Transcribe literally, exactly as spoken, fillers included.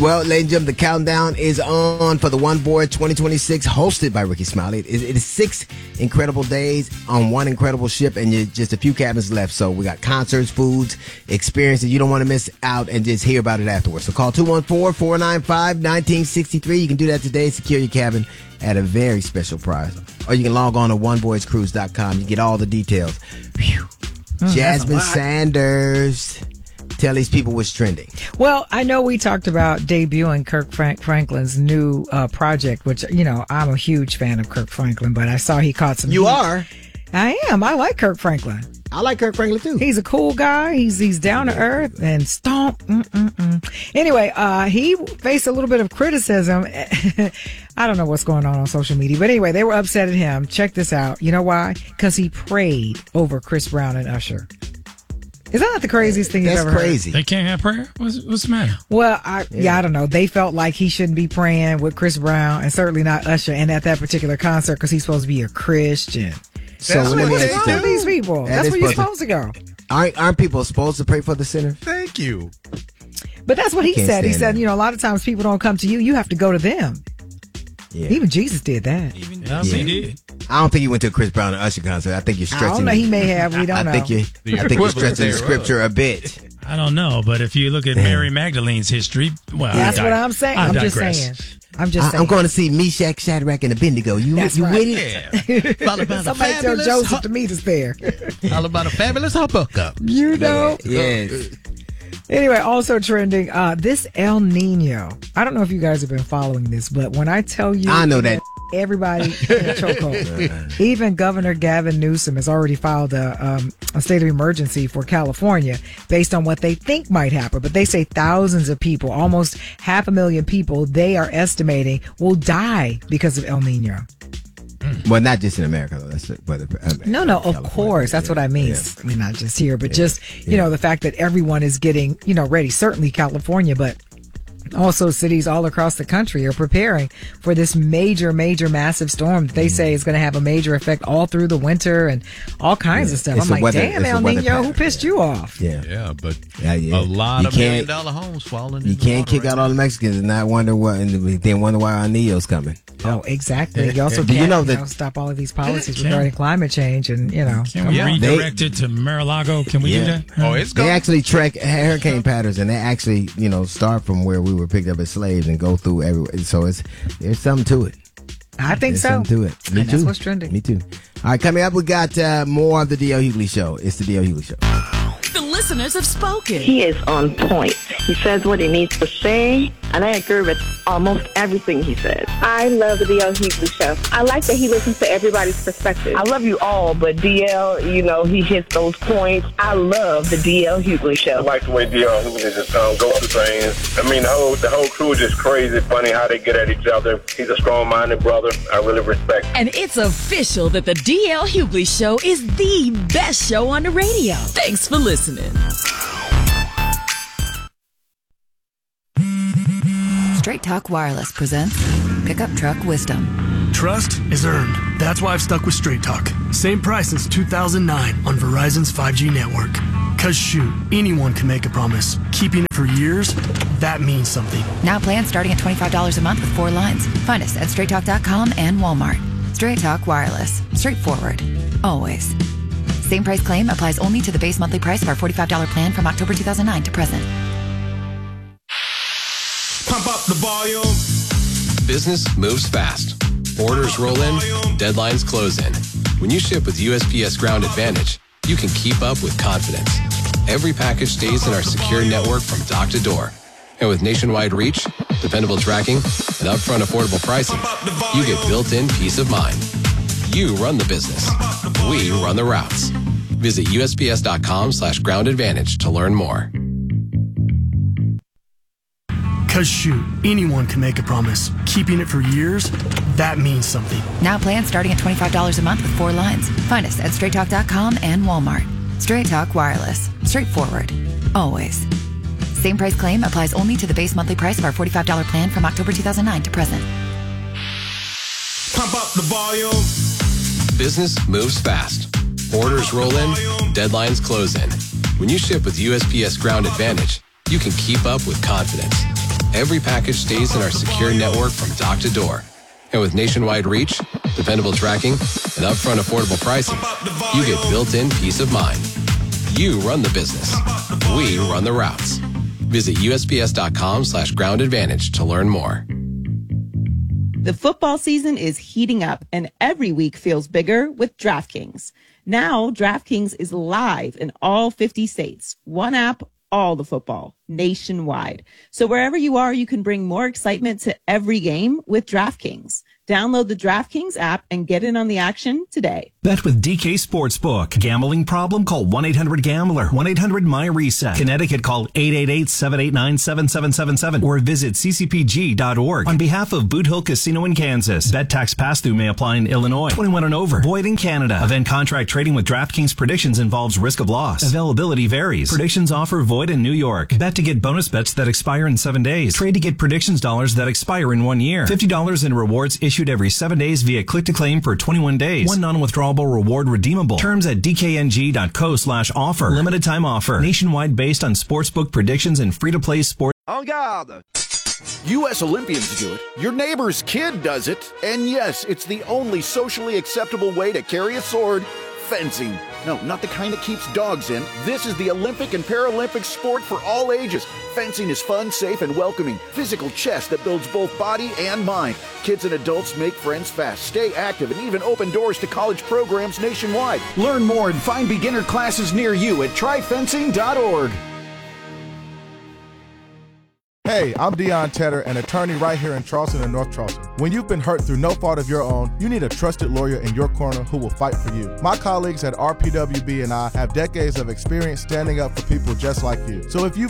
Well, ladies and gentlemen, the countdown is on for the One Voyage twenty twenty-six, hosted by Ricky Smiley. It is, it is six incredible days on one incredible ship, and you, just a few cabins left. So we got concerts, foods, experiences you don't want to miss out, and just hear about it afterwards. So call two one four, four nine five, one nine six three. You can do that today. Secure your cabin at a very special price. Or you can log on to one voyage cruise dot com. You get all the details. Whew. Mm, Jasmine Sanders. Tell these people what's trending. Well, I know we talked about debuting Kirk Frank- Franklin's new uh, project, which, you know, I'm a huge fan of Kirk Franklin, but I saw he caught some You heat. are? I am. I like Kirk Franklin. I like Kirk Franklin, too. He's a cool guy. He's he's down to earth and stomp. Mm-mm-mm. Anyway, uh, he faced a little bit of criticism. I don't know what's going on on social media, but anyway, they were upset at him. Check this out. You know why? Because he prayed over Chris Brown and Usher. Is that not the craziest thing you've That's ever crazy. heard? They can't have prayer? What's, what's the matter? Well, I, yeah. yeah, I don't know. They felt like he shouldn't be praying with Chris Brown and certainly not Usher and at that particular concert because he's supposed to be a Christian. So That's let me what's ask wrong you with these people. That That's is where you're supposed supposed to go. Aren't, aren't people supposed to pray for the sinner? Thank you. But that's what he Can't said. He stand said, that. you know, a lot of times people don't come to you. You have to go to them. Yeah. Even Jesus did that. Even Yeah. he did. I don't think he went to a Chris Brown and Usher concert. I think you're I stretching. don't know. He may have. We don't I know. think you. The I think you're equivalent stretching the thereof. scripture a bit. I don't know, but if you look at Mary Magdalene's history, well, That's I what dig- I'm saying. I I'm just digress. saying. I'm just I, saying. I'm going to see Meshach, Shadrach, and Abednego. You, That's you right. with it? Yeah. All about Somebody a tell fabulous Joseph hu- to meet us there. All about a fabulous hookup. You know. Yes. Anyway, also trending, uh, this El Nino. I don't know if you guys have been following this, but when I tell you, I know that. everybody in a chokehold. Even Governor Gavin Newsom has already filed a, um, a state of emergency for California based on what they think might happen. But they say thousands of people, almost half a million people, they are estimating will die because of El Nino. Well, not just in America, though. That's it, but uh, No, no, of California, course. That's yeah, what I mean. yeah. I mean, not just here, but Yeah, just, you yeah. know, the fact that everyone is getting, you know, ready. Certainly California, but also cities all across the country are preparing for this major, major, massive storm that they say is going to have a major effect all through the winter and all kinds Yeah. of stuff. It's I'm a like, weather- damn, it's a El weather Nino, who pattern, pissed yeah. you off? Yeah. Yeah, but Yeah, yeah. a lot You of can't- million dollar homes falling. You in the can't water kick right out all the Mexicans and not wonder what, and then wonder why El Nino's coming. Oh, exactly. You also Do can't you you know know, that- stop all of these policies Can- regarding climate change and, you know. Can we Yeah. redirect it to Mar-a-Lago? Can we Yeah. do that? Oh, it's They gone. actually track hurricane patterns, and they actually, you know, start from where we were picked up as slaves and go through everywhere. So it's there's something to it. I think There's so. something to it. Me And too. that's what's trending. Me too. All right, coming up, we got uh, more of the D L. Hughley Show. It's the D L. Hughley Show. The listeners have spoken. He is on point. He says what he needs to say, and I agree with almost everything he says. I love the D L Hughley Show. I like that he listens to everybody's perspective. I love you all, but D L, you know, he hits those points. I love the D L Hughley I Show. like the way D L Hughley just um, goes through things. I mean, the whole the whole crew is just crazy, funny how they get at each other. He's a strong-minded brother. I really respect him. And it's official that the D L Hughley Show is the best show on the radio. Thanks for listening. Straight Talk Wireless presents Pickup Truck Wisdom. Trust is earned. That's why I've stuck with Straight Talk. Same price since two thousand nine on Verizon's five G network. Cause shoot, anyone can make a promise. Keeping it for years, that means something. Now plans starting at twenty-five dollars a month with four lines. Find us at straight talk dot com and Walmart. Straight Talk Wireless. Straightforward. Always. Same price claim applies only to the base monthly price of our forty-five dollars plan from October two thousand nine to present. Pump up the volume. Business moves fast. Orders roll in, deadlines close in. When you ship with U S P S Ground Advantage, you can keep up with confidence. Every package stays in our secure network from dock to door. And with nationwide reach, dependable tracking, and upfront affordable pricing, you get built-in peace of mind. You run the business. We run the routes. Visit U S P S dot com slash ground advantage to learn more. Cause shoot, anyone can make a promise. Keeping it for years, that means something. Now plans starting at twenty-five dollars a month with four lines. Find us at straight talk dot com and Walmart. Straight Talk Wireless. Straightforward. Always. Same price claim applies only to the base monthly price of our forty-five dollars plan from October two thousand nine to present. Pump up the volume. Business moves fast. Orders roll in, deadlines close in. When you ship with U S P S Ground Advantage, you can keep up with confidence. every package stays in our secure network from dock to door. And with nationwide reach, dependable tracking, and upfront affordable pricing, you get built-in peace of mind. You run the business. We run the routes. Visit U S P S dot com slash ground advantage to learn more. The football season is heating up, and every week feels bigger with DraftKings. Now, DraftKings is live in all fifty states. One app, all the football, nationwide. So wherever you are, you can bring more excitement to every game with DraftKings. Download the DraftKings app and get in on the action today. Bet with D K Sportsbook. Gambling problem? Call one eight hundred gambler. one eight hundred my reset. Connecticut, call eight eight eight, seven eight nine, seven seven seven seven or visit c c p g dot org. On behalf of Boot Hill Casino in Kansas, bet tax pass-through may apply in Illinois. twenty-one and over. Void in Canada. Event contract trading with DraftKings predictions involves risk of loss. Availability varies. Predictions offer void in New York. Bet to get bonus bets that expire in seven days. Trade to get predictions dollars that expire in one year. fifty dollars in rewards issued every seven days via click-to-claim for twenty-one days. One non-withdrawable reward redeemable. Terms at d k n g dot co slash offer. Limited time offer. Nationwide based on sportsbook predictions and free-to-play sports. En garde! U S Olympians do it. Your neighbor's kid does it. And yes, it's the only socially acceptable way to carry a sword. Fencing. No, not the kind that keeps dogs in. This is the Olympic and Paralympic sport for all ages. Fencing is fun, safe, and welcoming. Physical chess that builds both body and mind. Kids and adults make friends fast, stay active, and even open doors to college programs nationwide. Learn more and find beginner classes near you at try fencing dot org. Hey, I'm Deion Tedder, an attorney right here in Charleston and North Charleston. When you've been hurt through no fault of your own, you need a trusted lawyer in your corner who will fight for you. My colleagues at R P W B and I have decades of experience standing up for people just like you. So if you've